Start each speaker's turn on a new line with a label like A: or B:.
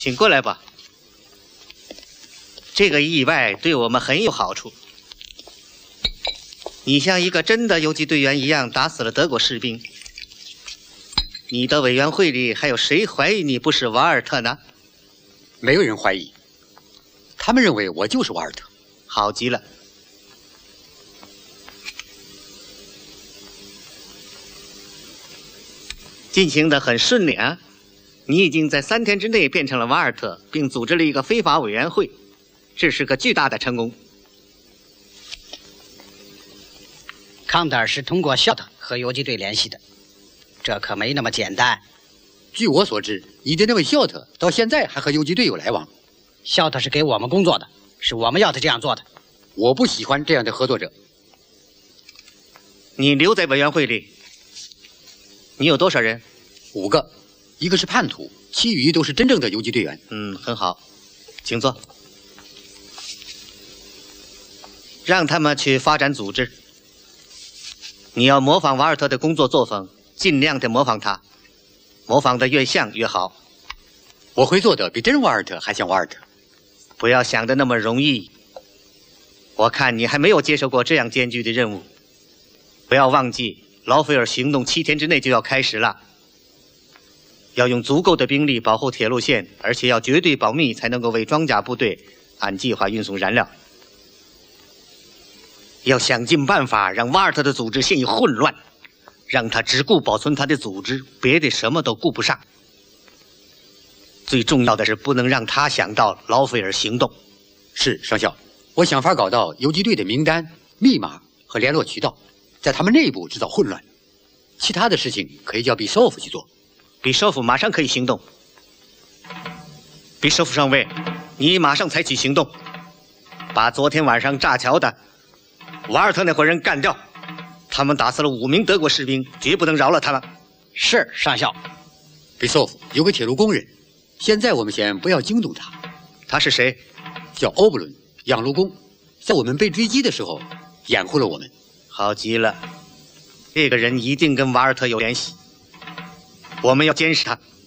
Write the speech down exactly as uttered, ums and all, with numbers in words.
A: 请过来吧。这个意外对我们很有好处。你像一个真的游击队员一样打死了德国士兵。你的委员会里还有谁怀疑你不是瓦尔特呢？
B: 没有人怀疑，他们认为我就是瓦尔特。
A: 好极了。进行得很顺利啊！你已经在三天之内变成了瓦尔特，并组织了一个非法委员会，这是个巨大的成功。
C: 康德尔是通过肖特和游击队联系的，这可没那么简单。
B: 据我所知，你的那位肖特到现在还和游击队有来往。
C: 肖特是给我们工作的，是我们要他这样做的。
B: 我不喜欢这样的合作者。
A: 你留在委员会里。你有多少人？
B: 五个，一个是叛徒，其余都是真正的游击队员。
A: 嗯，很好，请坐。让他们去发展组织。你要模仿瓦尔特的工作作风，尽量的模仿他，模仿的越像越好。
B: 我会做的比真瓦尔特还像瓦尔特。
A: 不要想的那么容易。我看你还没有接受过这样艰巨的任务。不要忘记，劳菲尔行动七天之内就要开始了。要用足够的兵力保护铁路线，而且要绝对保密，才能够为装甲部队按计划运送燃料。要想尽办法让瓦尔特的组织陷于混乱，让他只顾保存他的组织，别的什么都顾不上。最重要的是，不能让他想到劳菲尔行动。
B: 是，上校，我想法搞到游击队的名单、密码和联络渠道，在他们内部制造混乱。其他的事情可以叫比索夫去做。
A: 比索夫马上可以行动。比索夫上尉，你马上采取行动，把昨天晚上炸桥的瓦尔特那伙人干掉。他们打死了五名德国士兵，绝不能饶了他们。
C: 是，上校。
B: 比索夫有个铁路工人，现在我们先不要惊动他。
A: 他是谁？
B: 叫欧布伦，养路工，在我们被追击的时候掩护了我们。
A: 好极了，这个人一定跟瓦尔特有联系，我们要监视他。